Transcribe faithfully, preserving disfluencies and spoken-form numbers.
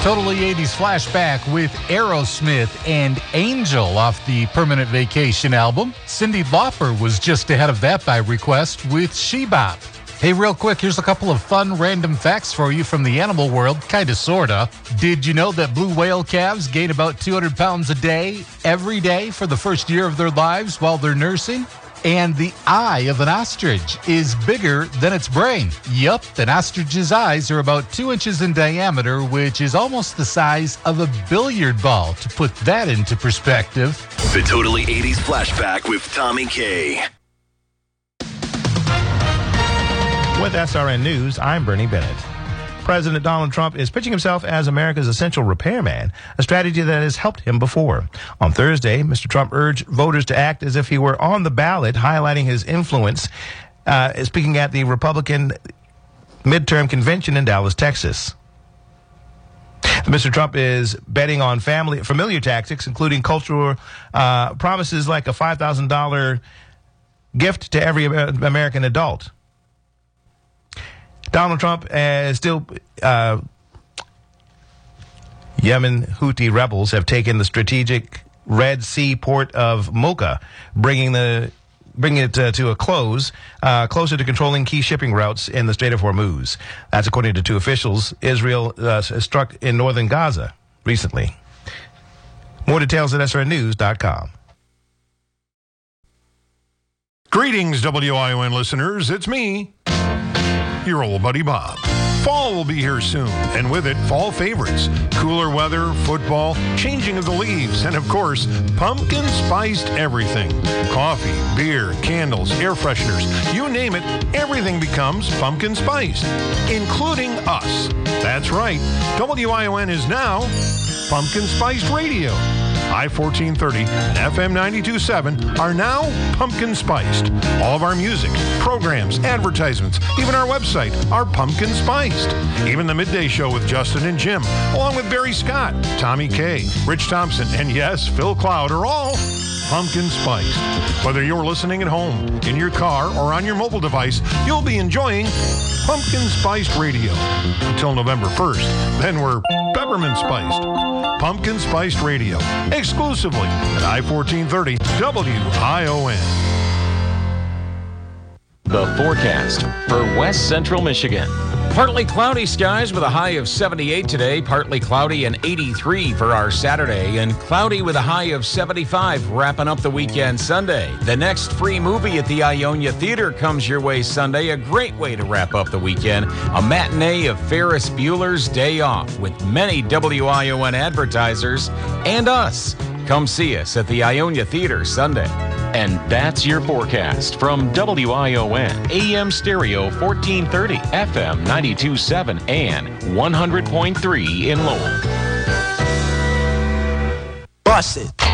Totally eighties flashback with Aerosmith and Angel off the Permanent Vacation album. Cyndi Lauper was just ahead of that by request with She Bop. Hey, real quick, here's a couple of fun random facts for you from the animal world, kinda sorta. Did you know that blue whale calves gain about two hundred pounds a day, every day, for the first year of their lives while they're nursing? And the eye of an ostrich is bigger than its brain. Yup, an ostrich's eyes are about two inches in diameter, which is almost the size of a billiard ball. To put that into perspective. The Totally eighties Flashback with Tommy K. With S R N News, I'm Bernie Bennett. President Donald Trump is pitching himself as America's essential repairman, a strategy that has helped him before. On Thursday, Mister Trump urged voters to act as if he were on the ballot, highlighting his influence, uh, speaking at the Republican midterm convention in Dallas, Texas. Mister Trump is betting on family familiar tactics, including cultural uh, promises like a five thousand dollars gift to every American adult. Donald Trump has still, uh, Yemen Houthi rebels have taken the strategic Red Sea port of Mocha, bringing the bringing it uh, to a close, uh, closer to controlling key shipping routes in the Strait of Hormuz. That's according to two officials. Israel uh, struck in northern Gaza recently. More details at S R N news dot com. Greetings, W I O N listeners. It's me, your old buddy Bob. Fall will be here soon, and with it, fall favorites. Cooler weather, football, changing of the leaves, and of course, pumpkin spiced everything. Coffee, beer, candles, air fresheners, you name it, everything becomes pumpkin spiced, including us. That's right, W I O N is now Pumpkin Spiced Radio. I fourteen thirty and F M ninety-two point seven are now pumpkin spiced. All of our music, programs, advertisements, even our website are pumpkin spiced. Even the midday show with Justin and Jim, along with Barry Scott, Tommy K, Rich Thompson, and yes, Phil Cloud are all pumpkin spiced. Whether you're listening at home, in your car, or on your mobile device, you'll be enjoying Pumpkin Spiced Radio until November first. Then we're peppermint spiced. Pumpkin Spiced Radio, exclusively at I fourteen thirty W I O N. The forecast for West Central Michigan. Partly cloudy skies with a high of seventy-eight today, partly cloudy and eighty-three for our Saturday, and cloudy with a high of seventy-five wrapping up the weekend Sunday. The next free movie at the Ionia Theater comes your way Sunday, a great way to wrap up the weekend. A matinee of Ferris Bueller's Day Off with many W I O N advertisers and us. Come see us at the Ionia Theater Sunday. And that's your forecast from W I O N, A M Stereo fourteen thirty, F M ninety-two point seven, and one hundred point three in Lowell. Bust it.